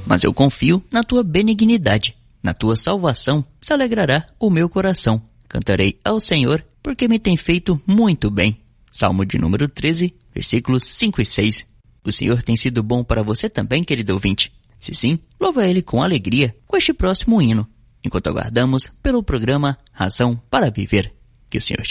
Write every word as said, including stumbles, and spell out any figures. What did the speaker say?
Mas eu confio na tua benignidade. Na tua salvação se alegrará o meu coração. Cantarei ao Senhor, porque me tem feito muito bem. Salmo de número treze, versículos cinco e seis. O Senhor tem sido bom para você também, querido ouvinte? Se sim, louva Ele com alegria com este próximo hino, enquanto aguardamos pelo programa Razão para Viver. Que o Senhor